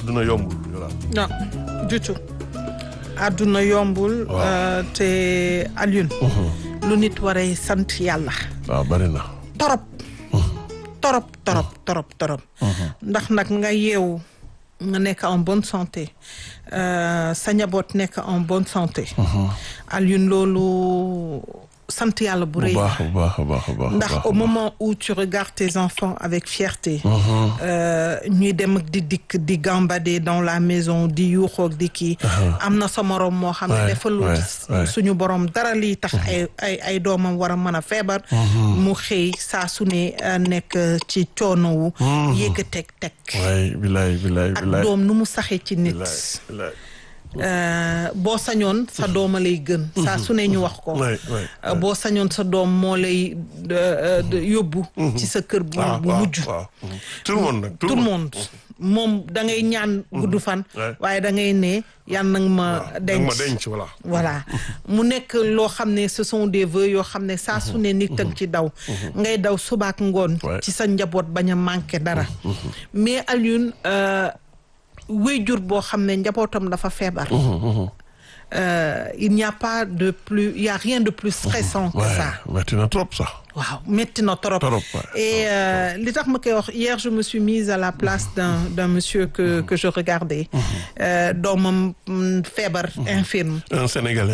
adduna yombul voilà. non du tout àdduna yombul. te Alioune. lu nit waree sant yàlla. waaw bari na. torop. ndax nag nga yeewu nga nekk en bonne santé sa njaboot nekk en bonne santé. Alioune loolu sant yàlla bu rëy. bu baax. ndax au moment où tu regardes tes enfants avec fierté. ñuy dem ak di dikk di gambader dans la maison di yuuxoog di kii. am na sa morom moo xam ne defalul suñu borom dara lii tax ay doomam war a mën a feebar. mu xëy saa su ne nekk ci coono wu. yéeg teg. bilaay. ak doom nu mu saxee ci nit. boo sañoon sa dooma lay gën saa su ne ñu wax ko boo sañoon sa doom moo lay yóbbu ci sa kër bu mujj tout le monde moom da ngay ñaan gudd fan waaye da ngay ne yan nag ma denc voilà mu nekk loo xam ne ce sont des vœux yoo xam ne saa su ne nit ak ci daw ngay daw subaak ngoon ci sa njaboot bañ a manqué dara mais Alioune wéyjur boo xam ne njabootam dafa feebar. Il n'y a pas de plus, il y a rien de plus stressant que ça. Metti na trop sax. waaw metti na trop. Et li tax ma koy wax hier je me suis mise à la place d'un monsieur que je regardais. doomam feebar infirme. un Sénégalais.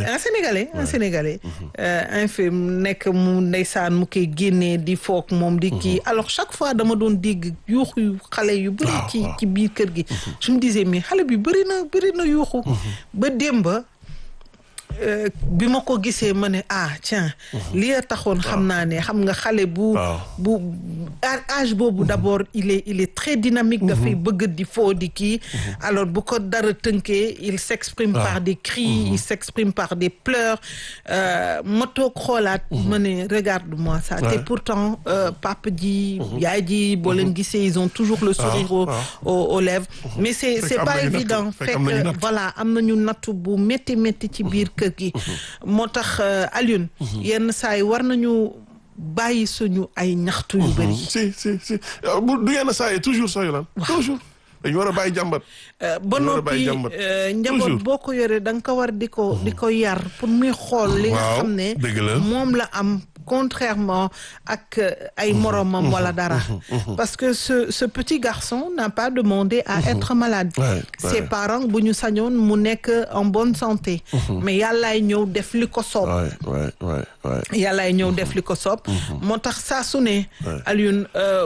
Infirme nekk mu ndeysaan mu koy génnee di foog moom di kii alors chaque fois dama doon dégg yuuxu xale yu bëri ci biir kër gi. je me disais mais xale bi bëri na yuuxu. ba démba bi ma ko gisee ma ne tiens li a taxoon xam naa ne xam nga xale bu âge boobu d'abord il est très dynamique dafay bëgg di foo di kii alors bu ko dara tënkee il s'exprime par des cris il s'exprime par des pleurs ma toog xoolaat ma ne regarde-moi ça te pourtant papa ji yaay ji boo leen gisee ils ont toujours le sourire aux lèvres mais c'est pas évident fekk voilà am nañu nattu bu métti ci biir kër gi moo tax Alioune yenn saa yi war nañu bàyyi suñu ay ñaxtu yu bëri si du yenn saa yi toujours sax yolaan toujours dañu war a bàyyi jàmbat ba noppi njaboot boo ko yoree da nga ko war di ko yar pour muy xool li nga xam ne moom la am contrairement ak ay moromam wala dara parce que ce petit garçon n'a pas demandé à être malade ses parents bu ñu sañoon mu nekk en bonne santé mais yàllaay ñëw def li ko soob yàllaay ñëw def li ko soob moo tax saa su ne Alioune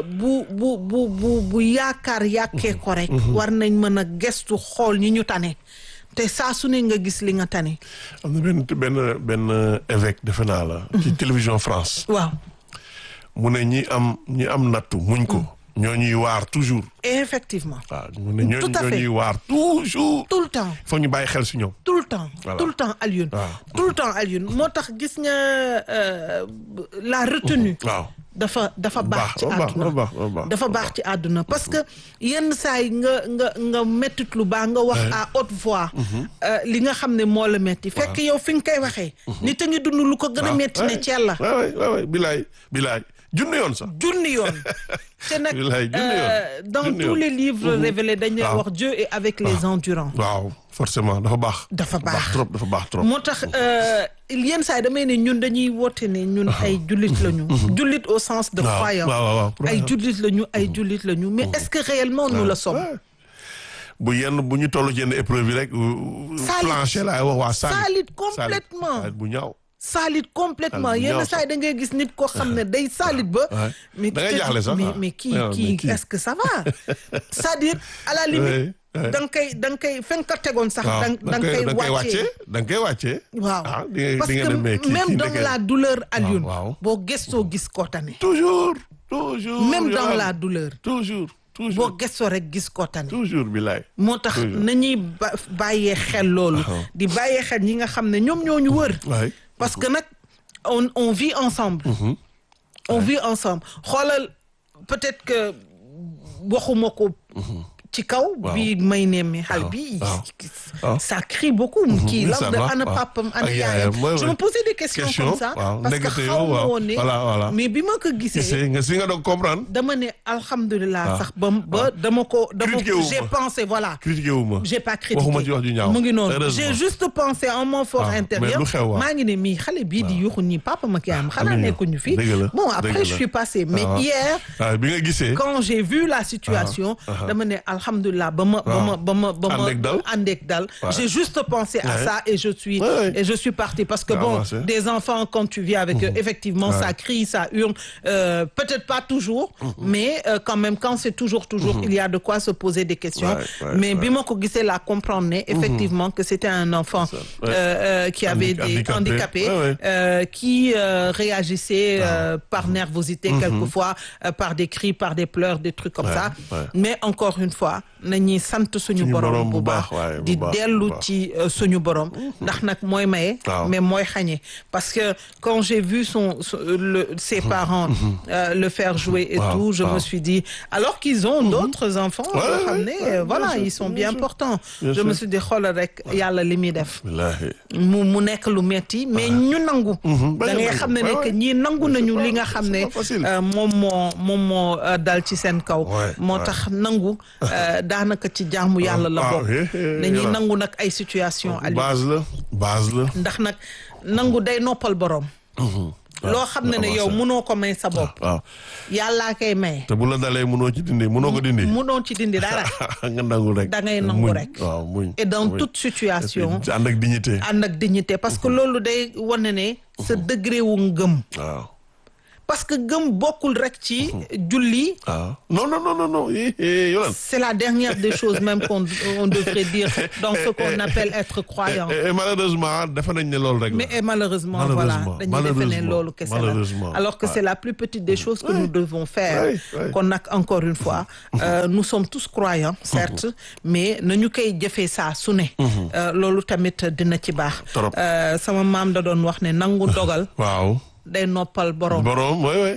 bu yaakaar yàkkee ko rek war nañ mën a gestu xool ñi ñu tane te saa su ne nga gis li nga tane. am na benn évêque defe naa la. ci télévision France. waaw. mu ne ñi am nattu muñ ko. ñoo ñuy waar toujours. effectivement. waaw mu ne ñoo ñuy waar toujours. tout le temps. foog ñu bàyyi xel si ñoom. tout le temps Alioune. tout le temps Alioune moo tax gis nga la retenue. waaw. dafa baax ci àdduna dafa baax ci àdduna parce que yenn saa yi nga mettit lu baax nga wax à haute voix li nga xam ne moo la metti fekk yow fi nga koy waxee nit a ngi dund lu ko gën a metti ne ci yàlla waay bilaay junni yoon sax junni yoon te nag dans tous les livres révélés dañuy wax Dieu est avec les endurants waaw forcément dafa baax trop moo tax yenn saa yi damay ne ñun dañuy woote ne ñun ay jullit lañu jullit au sens de croyant ay jullit lañu mais est-ce que réellement nous le sommes bu ñu toll ci yenn épreuve yi rek plancher laay wax waa salit complètement bu ñaaw saalit complètement yenn saa yi da ngay gis nit koo xam ne day saalit ba mais da ngay jaaxle sax mais kii est-ce que ça va c'est-à-dire à la limite da nga koy fa nga ko tegoon sax da nga koy wàccee waaw parce que même dans la douleur Alioune boo gëstoo gis koo tane toujours même dans la douleur toujours boo gëstoo rek gis koo tane toujours bilaay moo tax nañuy bàyyee xel loolu di bàyyee xel ñi nga xam ne ñoom ñoo ñu wër parce que nag on vit ensemble on vit ensemble xoolal peut-être que waxuma ko ci kaw bi may nemmi xale bi ça crie beaucoup kii lan de ana papam ana yaayam je me posais des questions comme ça parce que xaw ma woon ne mais bi ma ko gisee nga si nga doon comprendre dama ne alhamdulilah sax ba dama ko j'ai pensé voilà critiqué wu ma j'ai pas critiqué waxuma ci wax ju ñaaw mu ngi noonu j'ai juste pensé en mon fort intérieur maa ngi ne mii xale bii di yuxu nii papam ak yaayam xanaa nekkuñu fi bon après je suis passée mais hier bi nga gisee quand j'ai vu la situation dama ne alhamdulilah ba ma àndeek dal j'ai juste pensé à ça et je suis partie parce que bon des enfants quand tu vis avec eux effectivement ça crie ça hurle peut-être pas toujours mais quand même quand c'est toujours il y a de quoi se poser des questions mais bi ma ko gisee la comprendre ne effectivement que c'était un enfant qui avait des handicapés qui réagissait par nervosité quelquefois par des cris par des pleurs des trucs comme ça mais encore une fois nañuy sant suñu borom bu baax di dellu ci suñu borom ndax nag mooy maye mais mooy xañe parce que quand j'ai vu ses parents le faire jouer et tout je me suis dit alors qu'ils ont d'autres enfants yoo xam ne voilà ils sont bien portants je me suis dit xoolal rek yàlla li muy def mu nekk lu metti mais ñu nangu da ngay xam ne nekk ñii nangu nañu li nga xam ne moom moo dal ci seen kaw moo tax nangu daanaka ci jaamu yàlla la bokk dañuy nangu nag ay situation base la ndax nag nangu day noppal borom loo xam ne yow mënoo ko may sa bopp yàllaa koy may te bu la dalee mënoo ko dindi dara nga nangu rek da ngay nangu rek et dans toute situation ànd ak dignité parce que loolu day wane ne sa degré wu ngëm parce que gëm bokkul rek ci julli non Yolande c'est la dernière des choses même qu'on devrait dire dans ce qu'on appelle être croyant et malheureusement defe nañ ne loolu rek mais malheureusement voilà dañuy defe ne loolu kese la alors que c'est la plus petite des choses que nous devons faire kon nag encore une fois nous sommes tous croyants certes mais nañu koy jëfee saa su ne loolu tamit dina ci baax sama maam da doon wax ne nangu dogal day noppal borom waay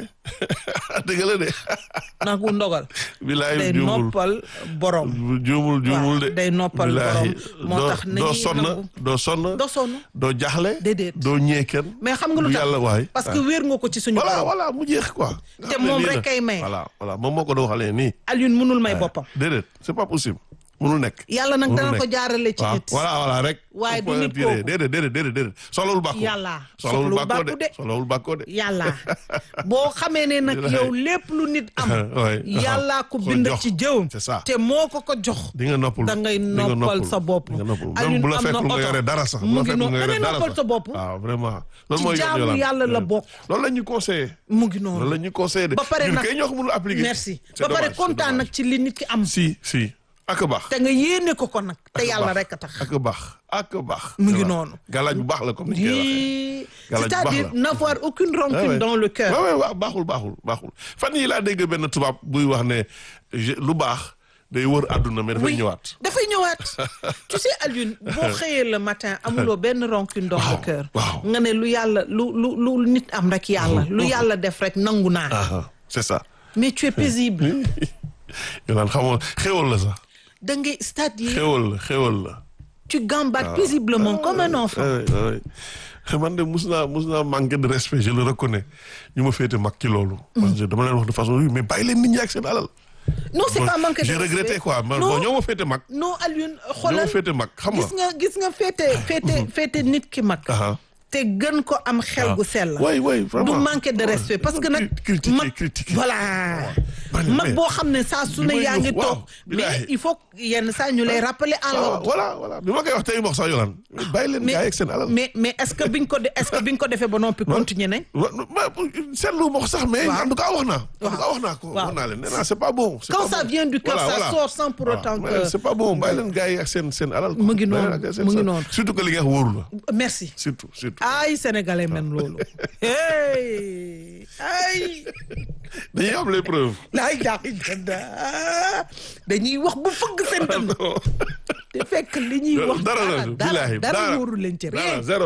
dëgg la de nangu ndogal bilaay day noppal borom juumul de day noppal borom moo tax doo sonn doo jaxle déedéet doo ñee kenn mais xam nga lu tax parce que wéer nga ko ci suñu borom voilà mu jeex quoi te moom rek kay may voilà moom moo ko doon xalee nii Alioune mënul may boppam déedéet c'est pas possible mënul nekk yàlla nag dana ko jaarale ci nit voilà rek waaye du nit kooku déedéet soxlawul bàkko yàlla soxlawul bàkko de yàlla boo xamee ne nag yow lépp lu nit am yàllaa ko bind ci jëwam c'est ça te moo ko jox di nga noppal da ngay noppal sa bopp Alioune bu la fekk lu nga yore dara sax mu ngi noonu da ngay noppal sa bopp vraiment ci jaamu yàlla la bokk loolu la ñu conseillé mu ngi noonu loolu la ñu conseillé de ba pare nag kay ñoo ko mënul appliquer merci ba pare kontaan nag ci li nit ki am si ak baax te nga yéene ko nag te yàlla rek a tax ak baax mu ngi noonu galaaj bu baax la comme ni koy waxee c'est-à-dire n'avoir aucune rancune dans le cœur waaw baaxul fan yi laa dégg benn tubaab buy wax ne lu baax day wër àdduna mais dafay ñëwaat tu sais Alioune boo xëyee le matin amuloo benn rancune dans le cœur nga ne lu yàlla lu nit am rek yàlla lu yàlla def rek nangu naa c'est ça mais tu es paisible yo naan xamoo xéwal la sax da ngay c'est-à-dire xéwal la tu gambades paisiblement comme un enfant man de mus naa manquer de respect je le reconnais ñu ma féete mag ci loolu parce que dama leen wax de façon mais bàyyi leen nit ñi ak seen alal non c'est pas manquer de respect j'ai regretté quoi bon ñoo ma féete mag non Alioune xoolal ñoo ma féete mag xam nga gis nga féete nit ki mag te gën ko am xel gu sell vraiment du manquer de respect parce que nag critiquer voilà mag boo xam ne saa su ne yaa ngi toog mais il faut yenn saa ñu lay rappeler à l'ordre voilà bi ma koy wax tey wax sax Yolande bàyyi leen gars yi ak seen alal mais est-ce que bi nga ko defee ba noppi continuer nañ seetlu ma ko sax mais en tout cas wax naa leen nee naa c'est pas bon quand ça vient du cœur ça sort sans pour autant que c'est pas bon bàyyi leen gars yi ak seen alal mu ngi noonu surtout que li nga wax wóoru la merci surtout ay sénégalais men loolu hey ay dañuy am les preuves laay dañuy wax bu fëgg seen dënn te fekk li ñuy wax dara wóoru leen ci rien zéro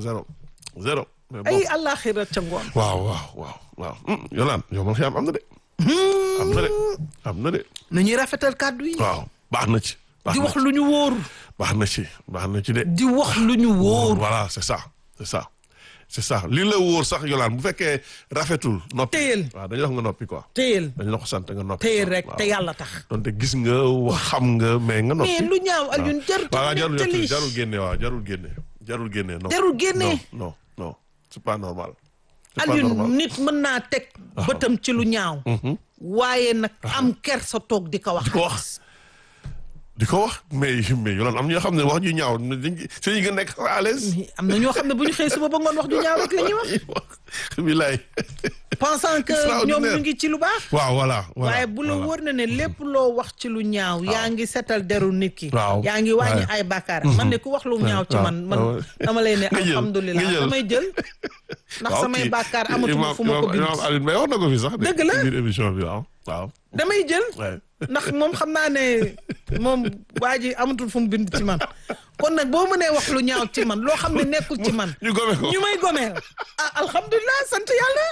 ay àllaaxira ca ngoon waaw Yolande yow man xiyam am na de am na de. na ñuy rafetal kàddu yi. waaw baax na ci. di wax lu ñu wóor. baax na ci de. di wax lu ñu wóor. voilà c'est ça li la wóor sax Yolande bu fekkee rafetul. noppi téyel waaw dañu wax nga noppi quoi. téyel dañu la ko sant nga noppi. téyel rek te yàlla tax. donte gis nga xam nga mais nga noppi. mais lu ñaaw Alioune jarul génne waaw jarul génne. non jarul génne. non c'est pas normal. Alioune nit mën naa teg bëtam ci lu ñaaw. waaye nag am kersa toog di ko wax. di ko wax mais Yolande am ñoo xam ne wax ju ñaaw si ñu gën a nekk à l'aise. am na ñoo xam ne bu ñu xëy suba ba ngoon wax ju ñaaw rek la ñuy wax. bilaay. pensant que ñoom ñu ngi ci lu baax. waaw voilà. waaye bu la wóor na ne lépp loo wax ci lu ñaaw. yaa ngi setal deru nit ki. waaw yaa ngi wàññi ay bàkkaar. man ne ku wax lu ñaaw ci man dama lay ne alhamdulilah damay jël. ndax samay bàkkaar amatuma fu ma ko bind. Imaam Alioune Mbaye wax na ko fi sax. dëgg la biir émission bi waaw. damay jël. ndax moom xam naa ne moom waa ji amatul fu mu bind ci man kon nag boo mënee wax lu ñaaw ci man loo xam ne nekkul ci man. ñu gome ko ñu may gomeel. alhamdulilah sant yàlla.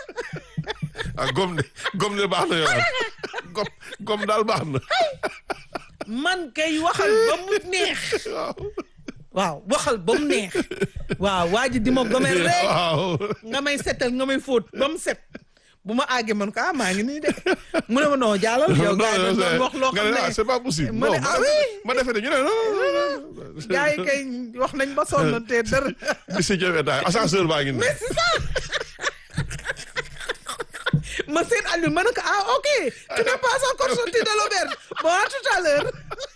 gom ne baax na yow gom daal baax na. man kay waxal ba mu neex. waaw waxal ba mu neex. waaw waa ji di ma gomeel rek. nga may setal nga may fóot ba mu set. bu ma àggee man ko maa ngi nii de mu ne ma non jàllal yow gars yi doon wax loo xam ne c'est pas possible ma ne ma defee ne ñu ne non gars yi kay wax nañ ba sonn te dara bi si jëwee daal ascenseur baa ngi nii mais c'est ça ma seen Aliou ma ne ko ok tu n'es pas encore sorti de l'auberge bon à tout à l'heure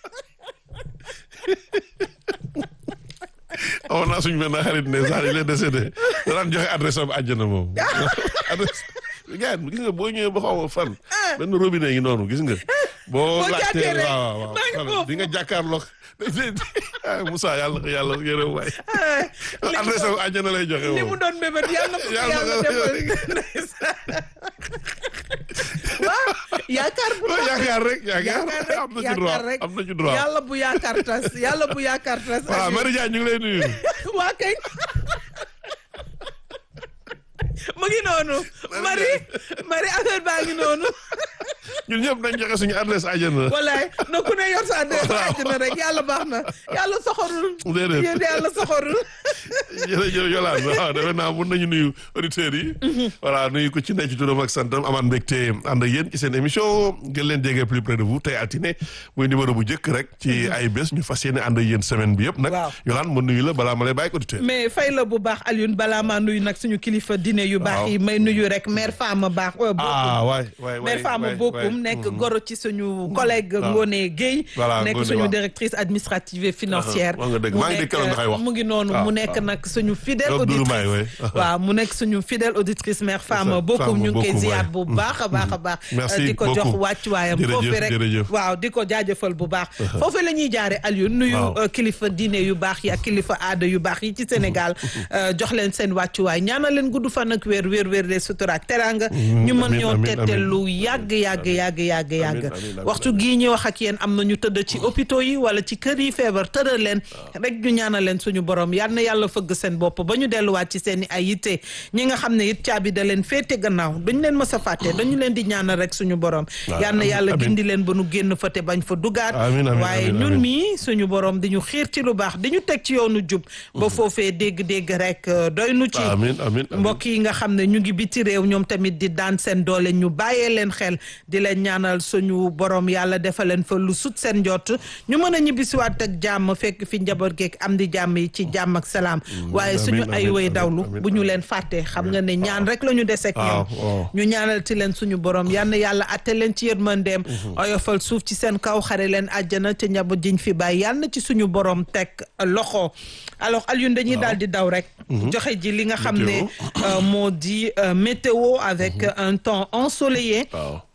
amoon naa suñu benn xarit ne sax il est décédé da daan joxe adresse am àjjana moom adresse gars gis nga boo ñëwee ba xaw ma fan benn robinet yi noonu gis nga boo laajtee waaw di nga jàkkaarloog Moussa yàlla yërëm waay adresse am àjjana lay joxe li mu doon bébét yàlla na ko yàlla defal waaw yaakaar bu rek am na ci droit yàlla bu yaakaar tas voilà Marie Diagne ñu ngi lay nuyu waa kay mu ngi noonu Marie affaire baa ngi noonu ñun ñëpp nañ joxe suñu adresse àjjana wallaay na ku ne yor sa adresse àjjana rek yàlla baax na yàlla soxorul déedéet yéen yàlla soxorul jërëjëf Yolande waaw defe naa mun nañu nuyu auditeurs yi voilà nuyu ko ci nekk ci turam ak santam amaan mbégte ànd ak yéen ci seen émission gën leen jege plus près de vous tey altine muy numéro bu njëkk rek ci ay bés ñu fas yéene ànd ak yéen semaine bi yëpp nag Yolande ma nuyu la balaa ma lay bàyyi auditeur mais fay la bu baax Alioune balaa maa nuyu nag suñu kilifa dîner yu baax yi may nuyu rek mère Fama baax waay mère Fama Bokoum nekk goro ci suñu collègue Ngoné Guèye nekk suñu directrice administrative et financière mu ngi noonu mu nekk nag suñu fidèle auditrice waaw mu nekk suñu fidèle auditrice mère Fama Bokoum ñu ngi koy ziyaar bu baax a baax a baax di ko jox wàccuwaayam foofu rek waaw di ko jaajëfal bu baax foofu la ñuy jaare Alioune nuyu kilifa diine yu baax yi ak kilifa aada yu baax yi ci Sénégal jox leen seen wàccuwaay ñaanal leen gudd fan ak wér de sutura ak teranga ñu mën ñoo tette lu yàgg waxtu gii ñu wax ak yéen am na ñu tëdd ci hôpitaux yi wala ci kër yi feebar tëral leen rek ñu ñaanal leen suñu borom yal na yàlla fëgg seen bopp ba ñu delluwaat ci seen i ay yitte ñi nga xam ne it caabi da leen féete gannaaw dañu leen mës a fàtte dañu leen di ñaanal rek suñu borom yal na yàlla gindi leen ba nu génn fa te bañ fa dugaat waaye ñun mii suñu borom di ñu xiir ci lu baax di ñu teg ci yoonu jub ba foofee dégg-dégg rek doy nu ci mbokk yi nga xam ne ñu ngi biti réew ñoom tamit di daan seen doole ñu bàyyee leen xel di leen ñaanal suñu borom yàlla defal leen fa lu sut seen njott ñu mën a ñibbisiwaat ak jàmm fekk fi njaboot geek am di jàmm yi ci jàmm ak salaam waaye suñu ay way dawlu bu ñu leen fàttee xam nga ne ñaan rek la ñu deseek ñoom ñu ñaanal ti leen suñu borom yal na yàlla atte leen ci yërmandeem oyofal suuf ci seen kaw xare leen àjjana te njaboot jiñ fi bàyyi yal na ci suñu borom teg loxo alors Alioune dañuy daal di daw rek joxe ji li nga xam ne moo di météo avec un temps ensoleillé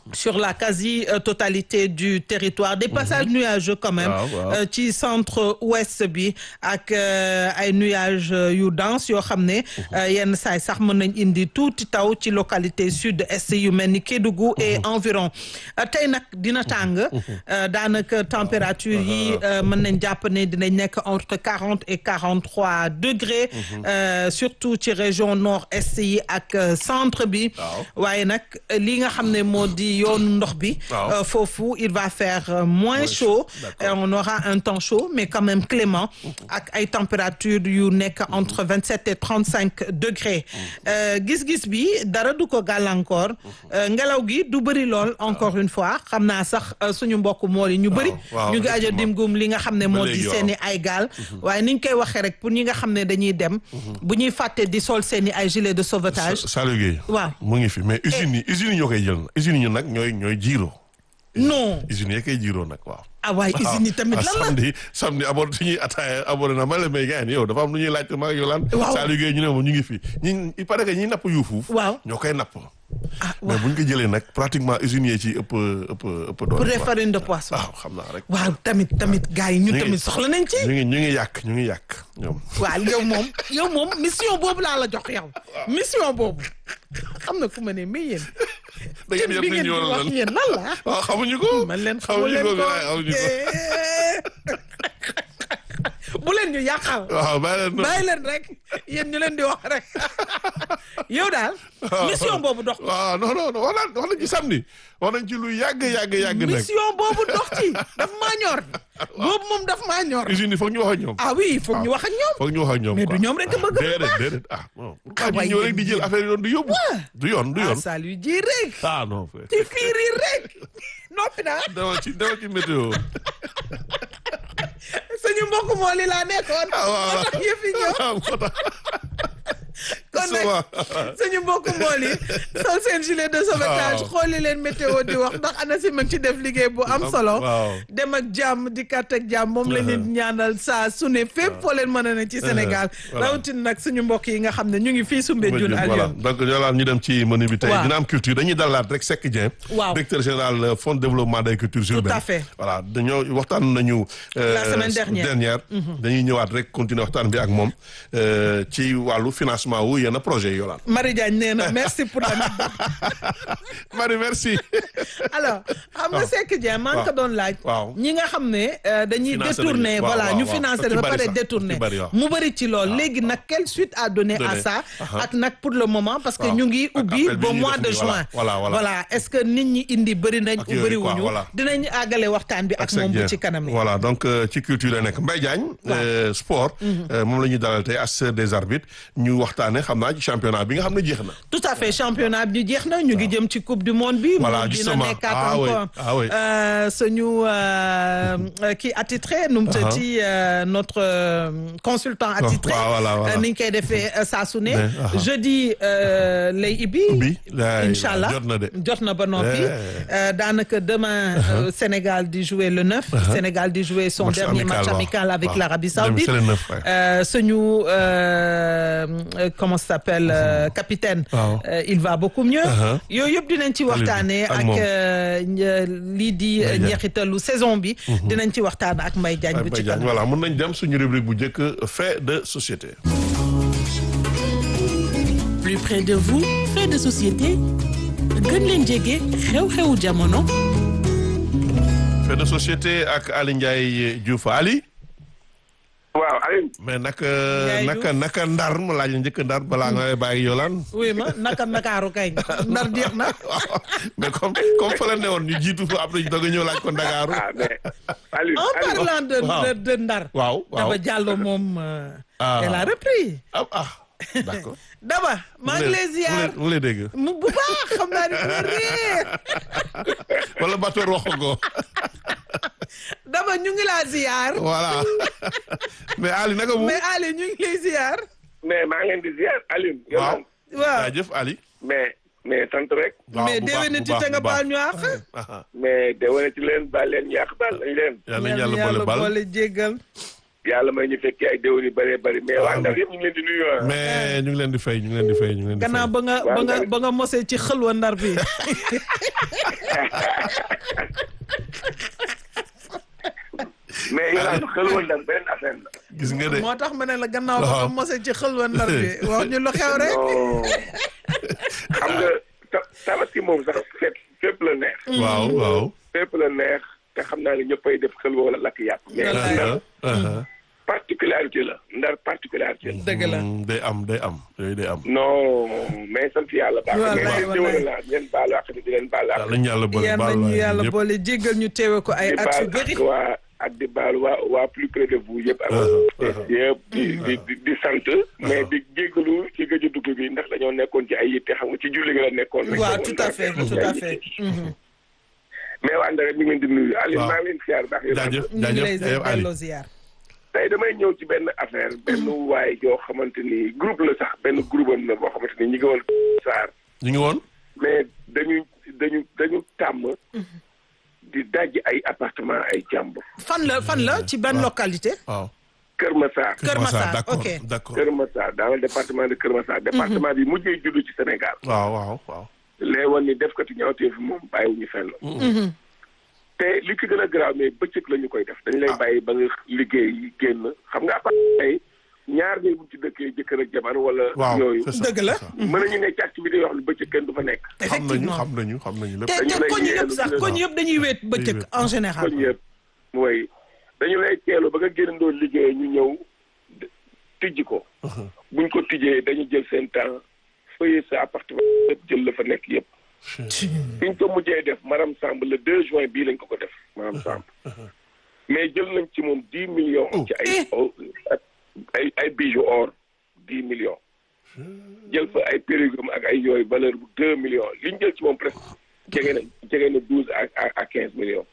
sur la quasi-totalité du territoire des passages nuageux quand même ci centre ouest bi ak ay nuages yu dense yoo xam ne yenn saay sax mën nañ indi tuuti taw ci localité sud-est yu mel ni Kédougou et environ tey nag dina tàng daanaka température yi mën nañ jàpp ne dinañ nekk entre 40 et 43 degrés surtout ci région nord-est yi ak centre bi waaye nag li nga xam ne moo di yoonu ndox bi foofu il va faire moins chaud on aura un temps chaud mais quand même clément ak ay température yu nekk entre 27 et 35 degrés gis-gis bi dara du ko gàllankoor ngelaw gi du bëri lool encore une fois xam naa sax suñu mbokk mool yi ñu bëri ñu ngi aja dimgum li nga xam ne moo di seeni ay gaal waaye niñ koy waxee rek pour ñi nga xam ne dañuy dem bu ñuy fàtte di sol seeni ay gilet de sauvetage Saliou Gueye waaw mu ngi fi mais usines yi ñoo koy jël usines yi nag ñooy jiiroo non usines yi koy jiiroo nag waaw waaye usines yi tamit lan la samedi abord suñuy ataaya abord na ma la may gars yow dafa am lu ñuy laaj ma yow lan Saliou Gueye ñu ne moom ñu ngi fi ñi il paraît que ñi napp yuufuuf ñoo koy napp mais buñ ko jëlee nag pratiquement usines yi ci ëpp doole pour les farines de poisson waaw xam naa rek waaw tamit gars yi ñu tamit soxla nañ ci ñu ngi yàq ñoom waaw yow moom mission boobu laa la jox yow mission boobu xam na ku ma ne mais yéen da ngeen yëpp ñu wax yéen lan la waaw xamuñu ko man leen xamuñu ko bu leen ñu yàqal waaw bàyyi leen rek yéen ñu leen di wax rek yow daal mission boobu dox waaw non wax nañ ci samedi wax nañ ci lu yàgg nag mission boobu dox ci daf maa ñor boobu moom daf maa ñor usines yi foog ñu wax ak ñoom oui foog ñu wax ak ñoom mais du ñoom rek bëgg déedéet bon pourquoi ñu ñëw rek di jël affaire yoon di yóbbu du yoon Saliou ji rek non ci fiiri rek noppi naa dawal ci météo suñu mbokk moo li laa nekkoon moo tax yëf yi ñëw kon nag suñu mbokk mool yi sol seen gilet de sauvetage xooli leen météo di wax ndax ANACIM ci def liggéey bu am solo dem ak jàmm di kat ak jàmm moom la ñu ñaanal saa su ne fépp foo leen mën a ne ci Sénégal rawatina nag suñu mbokk yi nga xam ne ñu ngi fii Soumbédioune Alioune donc ñu dem ci menu bi tey dina am culture dañuy dalaat rek Seck Dieng directeur général fonds de développement des cultures urbaines tout à fait voilà dañoo waxtaan nañu la semaine dernière dañuy ñëwaat rek continuer waxtaan bi ak moom ci wàllu financement wu yenn projet yi Yolande. Marie Diagne nee na merci pour l'anecdote. Marie merci. alors xam nga Seck Dieng maa ngi ko doon laaj. ñi nga xam ne dañuy détourner voilà ñu financer ba pare détourner mu bëri ci lool léegi nag quelle suite à donner à ça ak nag pour le moment parce que ñu ngi ubbi ba mois de juin voilà est-ce que nit ñi indi bëri nañ u bëri wuñu dinañ àggale waxtaan bi ak moom bu ci kanam voilà donc ci culture la nekk Mbaye Diagne sport moom la ñuy dalal tey assesseur des arbitres ñu waxtaane xam naa ci championnat bi nga xam ne jeex na tout à fait championnat bi jeex na ñu ngi jëm ci coupe du monde bi voilà dina nekkaat encore suñu kii attitré nu mu tëddi notre consultant attitré ni ñu koy defee saa su ne jeudi lay ibbi incha allah jot na ba noppi daanaka demain Sénégal di jouer le 9 Sénégal di jouer son dernier match amical avec l'Arabie Saoudite suñu comment ça s'appelle capitaine il va beaucoup mieux yooyu yëpp dinañ ci waxtaane ak lii di njeexitalu saison bi dinañ ci waxtaan ak Mbaye Diagne bu ci kanam voilà mën nañ dem suñu rubrique bu njëkk fait de société plus près de vous fait de société gën leen jege xew-xewu jamono fait de société ak Ali Ndiaye Diouf Ali waaw Aliou. mais naka ndar ma laaj la njëkk ndar balaa nga bàyyi Yolande. oui ma naka Ndakaaru kay ndar jeex na. mais comme fa la ne woon ñu jiitu fa après ñu doog a ñëw laaj ko Ndakaaru. mais Aliou en parlant de ndar. waaw Daba Diallo moom. elle a repris. d'accord. Daba maa ngi lay ziar mu lay dégg. bu baax xam naa ne mu réer. wala Batoor wax ko. Daba ñu ngi laa ziar. voilà mais Ali naka mu. mais Ali ñu ngi lay ziar. mais maa ngi leen di ziar Aliou. waaw waaw jëf Ali. mais sant rek. mais déwénati te nga baal ñu àq. mais déwénati leen baal leen ñu àq baal nañ leen. yàlla boole jéggal. yàlla may ñu fekkee ay déwén yu bëree bëri mais waa Ndar yëpp ñu ngi leen di nuyu. mais ñu ngi leen di fay gannaaw ba nga mosee ci xëlwa Ndar bi. mais yow xelwal ndar benn affaire la. gis nga de. moo tax ma ne la gannaaw ba nga mose ci xelwal ndar bi wax ñu lu xew rek. xam nga tabaski moom sax fépp la neex. waaw waaw. fépp la neex te xam naa ne ñëppay def xelwa wala lakk yàpp. mais ndar particularité la ndar particularité la. dëgg la day am yooyu day am. non mais sant yàlla baax na. wallaay mais déwén la ngeen baalu àq di leen baalu àq. lañu yàlla boole yal nañu yàlla boole jéggal ñu teewe ko ay at yu bëri. ak di baal waa plus près de vous yëpp. yëpp di sant. mais di jéggalu ci gëj a dugg bi ndax dañoo nekkoon ci ay yitte xam nga ci julli gi la nekkoon. waaw tout à fait tout à fait. mais waa Ndar mi ngi leen di nuyu. Aliou maa ngi leen siyaar baax. jaajëf ñu ngi lay delloo ziar. tey damay ñëw ci benn affaire benn waay joo xamante ni groupe la sax benn groupe am la boo xamante ni ñi ngi woon Saar. ñu ngi woon. mais dañu tàmm. di daj ay appartement ay jàmbur. fan la ci ban localité. waaw. Kër Massar. Kër Massar d'accord ok d'accord. Kër Massar dans le département de Kër Massar. département bi mujjee juddu ci Sénégal. waaw. léegi woon ni def ko ci ñaawtee fi moom bàyyiwuñu fenn. te li ci gën a garaaw mais bëccëg la ñu koy def dañ lay bàyyi ba nga liggéey génn xam nga appartement ay ñaar ngay buñ ci dëkkee jëkkër ak jabar wala. yooyu dëgg la. mën nañu ne ci activité yoo xam ne bëccëg kenn du fa nekk. effectivement xam nañu lépp. te koñ yëpp sax koñ yëpp dañuy wéet bëccëg en général. koñ yëpp mooy dañu lay teelu ba nga génnandoo liggéey ñu ñëw tijji ko. buñ ko tijjee dañu jël seen temps feuiller sa appartement yëpp jël la fa nekk yëpp. biñ ko mujjee def madame Samb le 2 juin bii lañ ko def madame Samb. mais jël nañ ci moom 10 millions. ci ay bijoux or 10 millions. jël fa ay périgum ak ay yooyu valeur bu 2 millions liñ jël ci moom presque jege na 12 à 15 millions.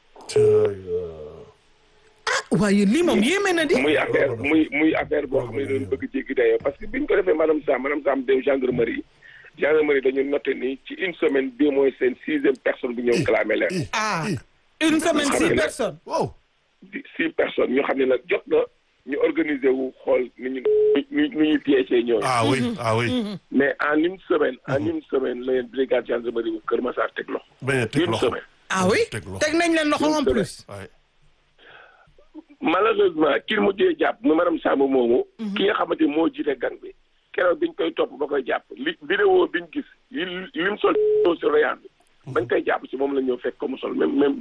waaye lii moom yéeme na di. muy affaire boo xam ne doon bëgg jéggi dayoo parce que biñ ko defee madame Samb dem gendarmerie dañu noté ni ci une semaine bii mooy seen 6e personne bu ñëw clamé leen. une semaine 6 personnes. wow 6 personnes ñu xam ne nag jot na ñu organiser wu xool ni ñu piégé ñooñu. oui. mais en une semaine la leen brigade gendarmerie bu Kër Massar teg loxo. une semaine. oui teg nañ leen loxo en plus. malheureusement ki mujjee jàpp mu madame Samb moomu. ki nga xamante moo jiite gang bi. keroog biñ koy topp ba koy jàpp vidéo biñ gis lim sol surveillance bi bañ koy jàpp ci moom la ñëw fekk ko mu sol même